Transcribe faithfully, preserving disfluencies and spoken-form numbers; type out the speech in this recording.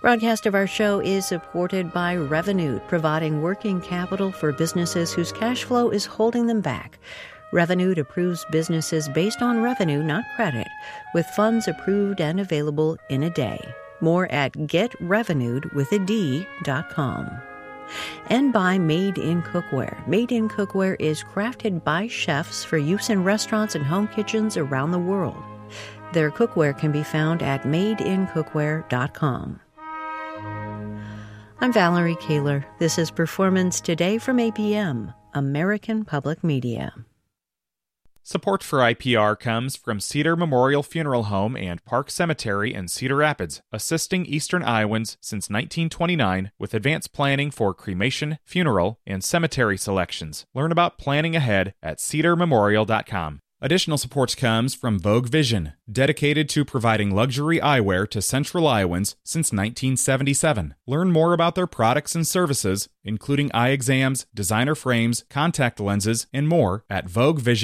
Broadcast of our show is supported by Revenue, providing working capital for businesses whose cash flow is holding them back. Revenue approves businesses based on revenue, not credit, with funds approved and available in a day. More at get revenued with a D dot com. And by Made in Cookware. Made in Cookware is crafted by chefs for use in restaurants and home kitchens around the world. Their cookware can be found at made in cookware dot com. I'm Valerie Kaler. This is Performance Today from A P M, American Public Media. Support for I P R comes from Cedar Memorial Funeral Home and Park Cemetery in Cedar Rapids, assisting Eastern Iowans since nineteen twenty-nine with advanced planning for cremation, funeral, and cemetery selections. Learn about planning ahead at cedar memorial dot com. Additional support comes from Vogue Vision, dedicated to providing luxury eyewear to Central Iowans since nineteen seventy-seven. Learn more about their products and services, including eye exams, designer frames, contact lenses, and more at vogue vision.